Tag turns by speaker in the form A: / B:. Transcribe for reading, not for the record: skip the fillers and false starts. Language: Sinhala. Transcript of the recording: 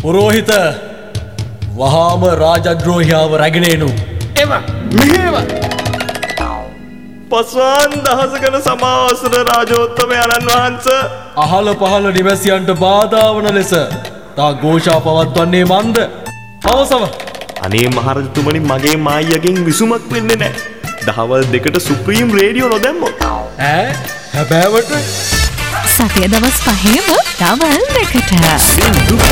A: පුරෝහිත වහාම රාජද්‍රෝහියාව රැගෙනේනු.
B: එම මෙහෙම පස්වාන් දහසකන සමාවසන රාජෝත්තම යනන් වහන්ස
A: අහල පහල නිවැසියන්ට බාධාවන ලෙස තා ഘോഷා පවත්වන්නේ මන්ද? පවසව.
B: අනේ මහරජතුමනි මගේ මායියගෙන් විසුමක් වෙන්නේ නැහැ. දහවල් 2ට සුප්‍රීම් රේඩියෝ නොදැම්මොත්.
A: හැබෑවට
C: සතිය දවස් 5ම දවල් 2ට